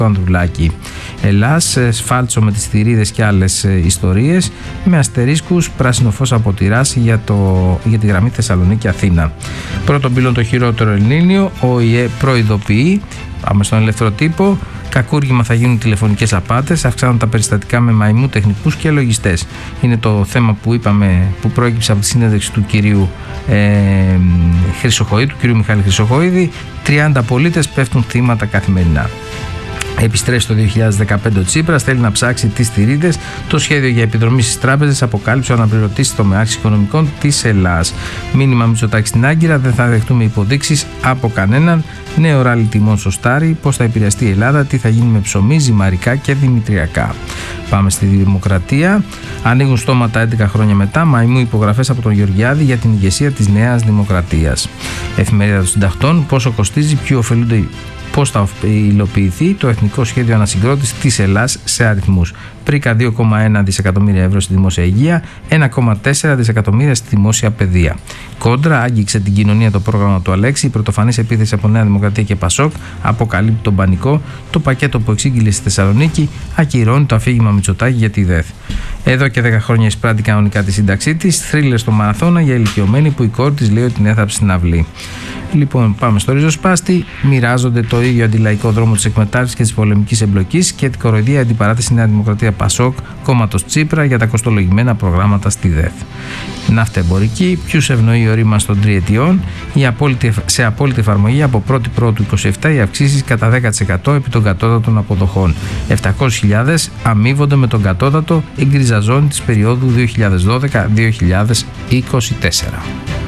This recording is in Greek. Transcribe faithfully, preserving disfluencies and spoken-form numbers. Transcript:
Ανδρουλάκη. Ελλάς, σφάλτσο με τις θηρίδες και άλλες ιστορίες, με αστερίσκους, πράσινο φως από τη ράση για, το, για τη γραμμή Θεσσαλονίκη-Αθήνα. Πρώτον πύλων το χειρότερο Ελληνίνιο, ο ΙΕ προειδοποιεί. Πάμε στον ελεύθερο τύπο. Κακούργημα θα γίνουν τηλεφωνικές απάτες, αυξάνουν τα περιστατικά με μαϊμού τεχνικούς και λογιστές. Είναι το θέμα που είπαμε, που προέκυψε από τη συνέντευξη του κυρίου ε, Χρυσοχοίδη, του κυρίου Μιχάλη Χρυσοχοίδη. τριάντα πολίτες πέφτουν θύματα καθημερινά. Επιστρέφει το δύο χιλιάδες δεκαπέντε ο Τσίπρας, θέλει να ψάξει τις θηρίδες. Το σχέδιο για επιδρομή στις τράπεζες αποκάλυψε ο αναπληρωτής τομεάρχης οικονομικών της Ελλάς. Μήνυμα Μητσοτάκη στην Άγκυρα: δεν θα δεχτούμε υποδείξεις από κανέναν. Νέο ράλι τιμών στο Στάρι. Πώς θα επηρεαστεί η Ελλάδα, τι θα γίνει με ψωμί, ζυμαρικά και δημητριακά. Πάμε στη Δημοκρατία. Ανοίγουν στόματα έντεκα χρόνια μετά. Μαϊμού υπογραφές από τον Γεωργιάδη για την ηγεσία της Νέας Δημοκρατίας. Εφημερίδα των Συντακτών. Πόσο κοστίζει, ποιοι ωφελούνται. Πώς θα υλοποιηθεί το Εθνικό Σχέδιο Ανασυγκρότησης της Ελλάς σε αριθμούς. Πρίκα δύο κόμμα ένα δισεκατομμύρια ευρώ στη δημόσια υγεία, ένα κόμμα τέσσερα δισεκατομμύρια στη δημόσια παιδεία. Κόντρα, άγγιξε την κοινωνία το πρόγραμμα του Αλέξη. Η πρωτοφανής επίθεση από Νέα Δημοκρατία και Πασόκ αποκαλύπτει τον πανικό. Το πακέτο που εξήγηλε στη Θεσσαλονίκη ακυρώνει το αφήγημα Μητσοτάκη για τη ΔΕΘ. Εδώ και δέκα χρόνια εισπράττει κανονικά τη σύνταξή της. Θρίλερ στο Μαραθώνα για ηλικιωμένη που η κόρη της λέει ότι την έθαψε στην αυλή. Λοιπόν, πάμε στο ριζοσπάστη. Μοιράζονται το ίδιο αντιλαϊκό δρόμο της εκμετάλλευσης και της πολεμικής εμπλοκής και την κοροϊδία αντιπαράθεση Νέα Δημοκρατία Πασόκ, κόμματος Τσίπρα για τα κοστολογημένα προγράμματα στη ΔΕΘ. Ναυτεμπορική, ποιους ευνοεί ο ρήμα των τριετιών, η απόλυτη, σε απόλυτη εφαρμογή από πρώτη Πρώτου είκοσι επτά οι αυξήσεις κατά δέκα τοις εκατό επί των κατώτατων αποδοχών. επτακόσιες χιλιάδες αμείβονται με τον κατώτατο, η γκριζα ζώνη της περίοδου δύο χιλιάδες δώδεκα με δύο χιλιάδες είκοσι τέσσερα.